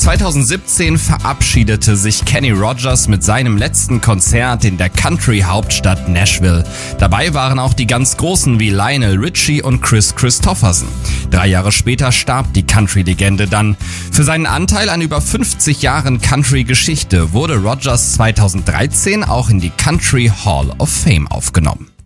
2017 verabschiedete sich Kenny Rogers mit seinem letzten Konzert in der Country-Hauptstadt Nashville. Dabei waren auch die ganz Großen wie Lionel Richie und Kris Kristofferson. 3 Jahre später starb die Country-Legende dann. Für seinen Anteil an über 50 Jahren Country-Geschichte wurde Rogers 2013 auch in die Country Hall of Fame aufgenommen.